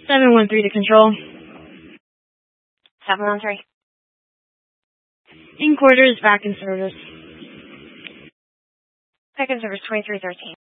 713 to control. 713. In quarters, back in service. Back in service 2313.